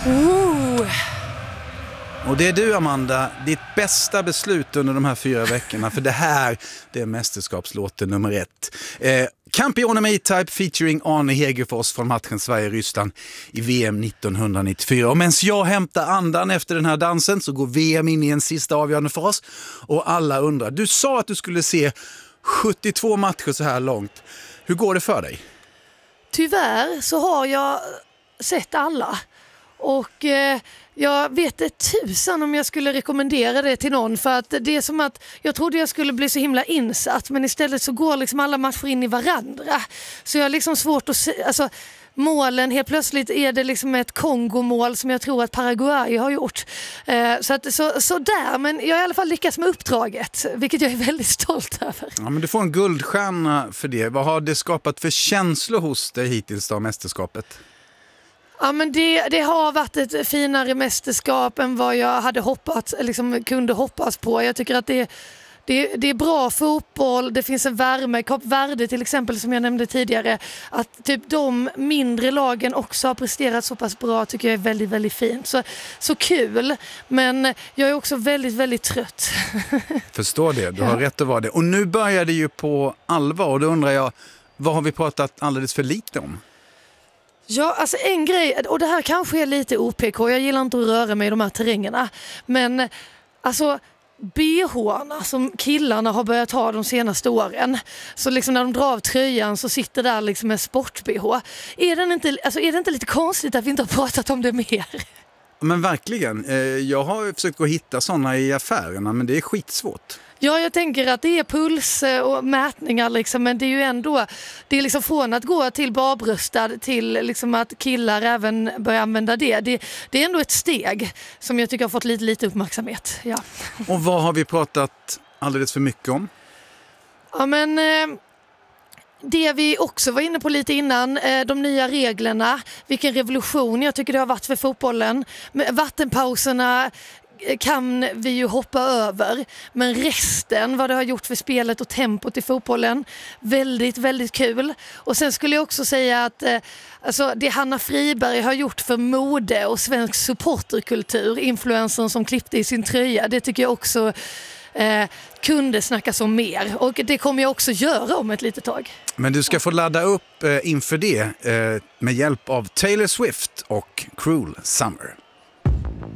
Ooh. Och det är du, Amanda, ditt bästa beslut under de här 4 veckorna, för det här, det är mästerskapslåten nummer 1. Campione med E-Type featuring Arne Hegerfors från matchen Sverige-Ryssland i VM 1994. Och medan jag hämtar andan efter den här dansen så går VM in i en sista avgörande fas. Och alla undrar, du sa att du skulle se 72 matcher så här långt. Hur går det för dig? Tyvärr så har jag sett alla. Och jag vet inte tusan om jag skulle rekommendera det till någon, för att det är som att jag trodde jag skulle bli så himla insatt, men istället så går liksom alla matcher in i varandra. Så jag har liksom svårt att se, alltså målen, helt plötsligt är det liksom ett Kongo-mål som jag tror att Paraguay har gjort. Så där, men jag har i alla fall lyckats med uppdraget, vilket jag är väldigt stolt över. Ja, men du får en guldstjärna för det. Vad har det skapat för känslor hos dig hittills av mästerskapet? Ja, men det har varit ett finare mästerskap än vad jag hade hoppats, liksom kunde hoppas på. Jag tycker att det är bra fotboll, det finns en värme. Kap Verde till exempel, som jag nämnde tidigare, att typ de mindre lagen också har presterat så pass bra, tycker jag är väldigt, väldigt fint. Så kul, men jag är också väldigt, väldigt trött. Förstår det, du har rätt att vara det. Och nu börjar det ju på allvar, och då undrar jag, vad har vi pratat alldeles för lite om? Ja, alltså en grej, och det här kanske är lite OPK, jag gillar inte att röra mig i de här terrängerna, men alltså BH:arna som killarna har börjat ha de senaste åren, så liksom när de drar av tröjan så sitter där liksom en sport-BH. Är det inte lite konstigt att vi inte har pratat om det mer? Men verkligen, jag har försökt gå och hitta sådana i affärerna, men det är skitsvårt. Ja, jag tänker att det är puls och mätningar liksom, men det är ju ändå, det är liksom från att gå till barbröstad till liksom att killar även börjar använda det. Det är ändå ett steg som jag tycker har fått lite uppmärksamhet. Ja. Och vad har vi pratat alldeles för mycket om? Ja, men det vi också var inne på lite innan, de nya reglerna, vilken revolution jag tycker det har varit för fotbollen. Vattenpauserna kan vi ju hoppa över, men resten, vad det har gjort för spelet och tempot i fotbollen, väldigt, väldigt kul. Och sen skulle jag också säga att alltså, det Hanna Friberg har gjort för mode och svensk supporterkultur, influencern som klippte i sin tröja, det tycker jag också kunde snackas om mer, och det kommer jag också göra om ett litet tag. Men du ska få ladda upp inför det med hjälp av Taylor Swift och Cruel Summer.